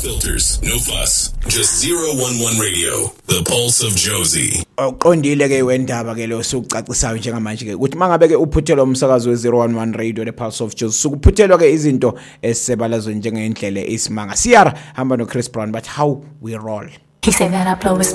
filters, no fuss. Just 011 Radio, the pulse of Jozi. Uqondile ke wendaba ke lo sucacisayo njengamanje ke ukuthi mangabe ke uphuthelwa umsakazo we011 Radio the pulse of Jozi sukuphuthelwa ke izinto esisebalazwe njengendlela esimanga. Siyara hamba no Chris Brown but how we roll. He said that I blow his